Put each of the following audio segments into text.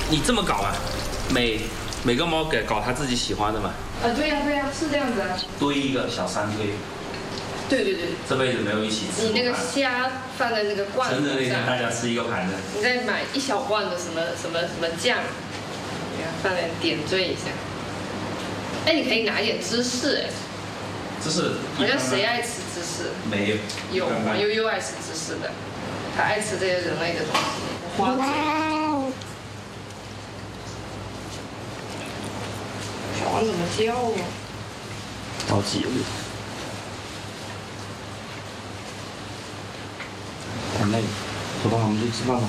你这么搞啊？每个猫搞它自己喜欢的嘛。 对呀、是这样子啊。 堆一个小山堆。 对。 这辈子没有一起吃。 你那个虾放在那个罐头上。 真的那天大家吃一个盘子。 你再买一小罐的什么酱，给它放在点缀一下。哎，你可以拿一点芝士哎。 芝士。 好像谁爱吃芝士？ 没有。 有，我悠悠爱吃芝士的，他爱吃这些人类的东西。花嘴。小王怎么叫呀？ 着急了。很累，走吧，我们去吃饭吧。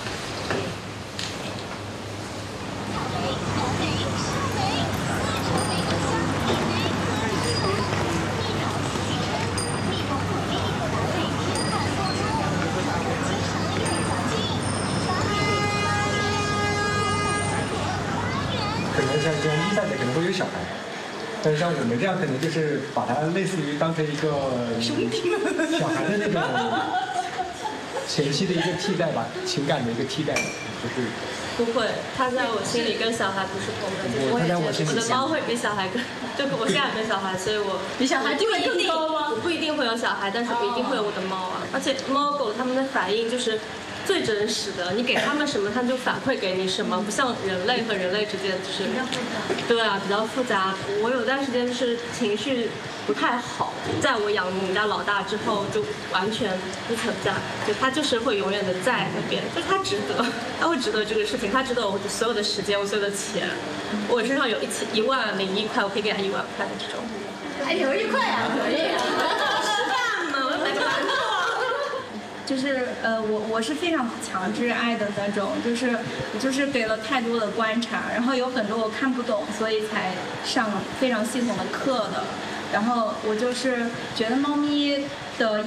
可能像这样一代的可能会有小孩，但是像我们这样可能就是把它类似于当成一个小孩的那种前期的一个替代吧，情感的一个替代，就是。 不会，他在我心里跟小孩不是同等，就是我的猫会比小孩更，就我现在没小孩，所以我比小孩地位更高吗？ 不一定会有小孩，但是不一定会有我的猫啊。而且猫狗它们的反应就是最真实的，你给它们什么，它们就反馈给你什么，不像人类和人类之间就是，对啊，比较复杂。我有段时间就是情绪不太好，在我养我们家老大之后，就完全不存在，就他就是会永远的在那边，就他值得，他会值得这个事情，他值得我所有的时间，我所有的钱。我身上有10001块，我可以给他1万块的这种。 还留1块啊，可以啊。 吃饭嘛，我要买个馒头。 就是我是非常强制爱的那种，就是给了太多的观察，然后有很多我看不懂，所以才上非常系统的课的。然后我就是觉得猫咪的